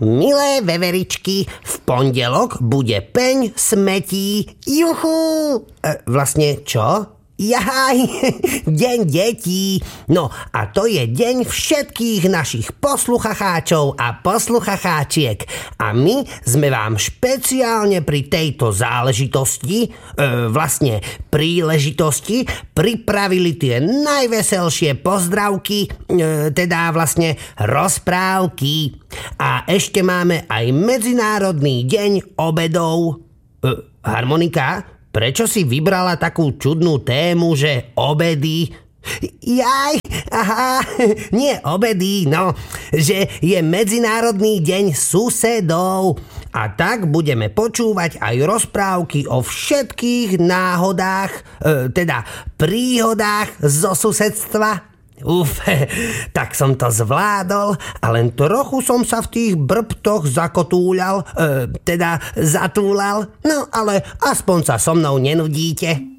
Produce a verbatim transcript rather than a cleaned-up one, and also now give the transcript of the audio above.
Milé veveričky, v pondelok bude peň smetí. Juchu! E, vlastne čo? Jaj, deň detí. No a to je deň všetkých našich posluchacháčov a posluchacháčiek. A my sme vám špeciálne pri tejto záležitosti, e, vlastne príležitosti, pripravili tie najveselšie pozdravky, e, teda vlastne rozprávky. A ešte máme aj Medzinárodný deň obedov. E, harmonika? Prečo si vybrala takú čudnú tému, že obedy? Jaj, aha, nie obedy, no, že je Medzinárodný deň susedov. A tak budeme počúvať aj rozprávky o všetkých náhodách, e, teda príhodách zo susedstva. Uf, tak som to zvládol a len trochu som sa v tých brbtoch zakotúľal, e, teda zatúlal, no ale aspoň sa so mnou nenudíte.